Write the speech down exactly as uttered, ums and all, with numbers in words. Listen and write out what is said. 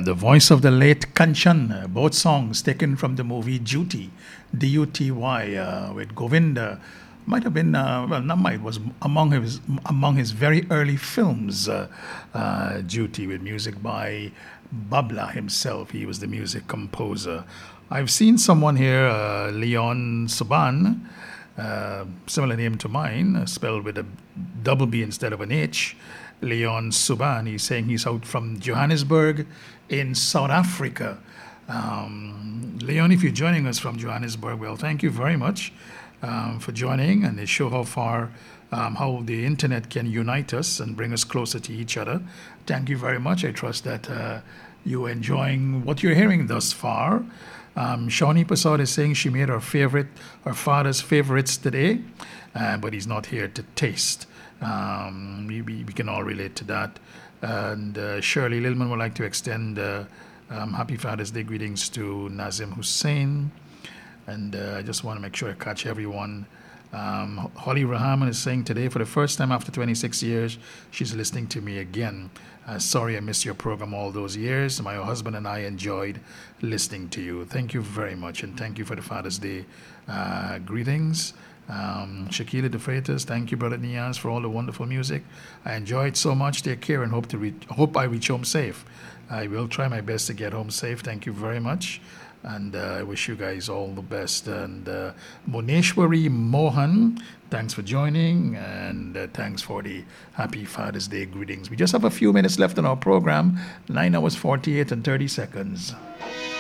the voice of the late Kanchan, uh, both songs taken from the movie Duty, D U T Y, uh, with Govinda. Might have been, uh, well, not might, was among his among his very early films, uh, uh, Duty, with music by Babla himself. He was the music composer. I've seen someone here, uh, Leon Suban, uh, similar name to mine, uh, spelled with a double B instead of an H. Leon Suban. He's saying he's out from Johannesburg in South Africa. Um, Leon, if you're joining us from Johannesburg, well, thank you very much um, for joining, and they show how far, um, how the internet can unite us and bring us closer to each other. Thank you very much. I trust that uh, you're enjoying what you're hearing thus far. Um, Shawnee Passad is saying she made her favorite, her father's favorites today, uh, but he's not here to taste. Um, we, we, we can all relate to that. And uh, Shirley Lilman would like to extend uh, um, happy Father's Day greetings to Nazim Hussein. And uh, I just want to make sure I catch everyone. Um, Holly Rahman is saying today, for the first time after twenty-six years, she's listening to me again. Uh, sorry I missed your program all those years. My husband and I enjoyed listening to you. Thank you very much, and thank you for the Father's Day uh, greetings. Um, Shakila De Freitas, thank you, Brother Niaz, for all the wonderful music. I enjoyed so much. Take care and hope to re- hope I reach home safe. I will try my best to get home safe. Thank you very much. And uh, I wish you guys all the best. And uh, Moneshwari Mohan, thanks for joining, and uh, thanks for the happy Father's Day greetings. We just have a few minutes left in our program, nine hours, forty-eight and thirty seconds.